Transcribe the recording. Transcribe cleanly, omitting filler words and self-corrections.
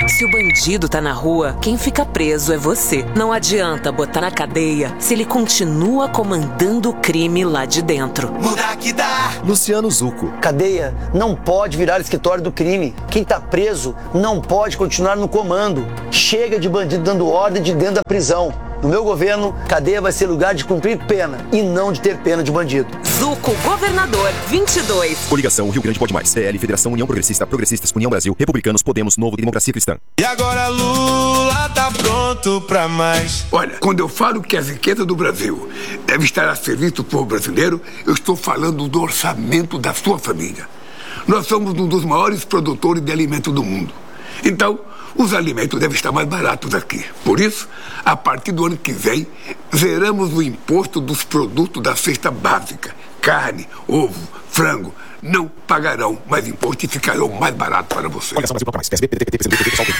Se o bandido tá na rua, quem fica preso é você. Não adianta botar na cadeia se ele continua comandando o crime lá de dentro. Muda que dá. Luciano Zucco. Cadeia não pode virar escritório do crime. Quem tá preso não pode continuar no comando. Chega de bandido dando ordem de dentro da prisão. No meu governo, cadeia vai ser lugar de cumprir pena e não de ter pena de bandido. Zucco, governador, 22. Coligação Rio Grande Pode Mais. PL, Federação União Progressista, Progressistas, União Brasil, Republicanos, Podemos, Novo e Democracia Cristã. E agora Lula tá pronto pra mais. Olha, quando eu falo que a riqueza do Brasil deve estar a serviço do povo brasileiro, eu estou falando do orçamento da sua família. Nós somos um dos maiores produtores de alimento do mundo. Então, os alimentos devem estar mais baratos aqui. Por isso, a partir do ano que vem, zeramos o imposto dos produtos da cesta básica. Carne, ovo, frango, não pagarão mais imposto e ficarão mais baratos para você.